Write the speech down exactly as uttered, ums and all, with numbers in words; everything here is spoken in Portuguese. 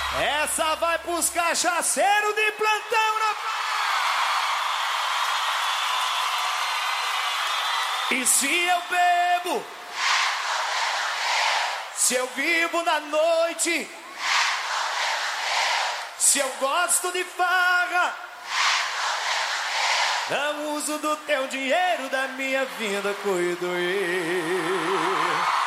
Essa vai pros cachaceiros de plantão na... E se eu bebo, se eu vivo na noite, se eu gosto de farra, não uso do teu dinheiro, da minha vida cuido eu.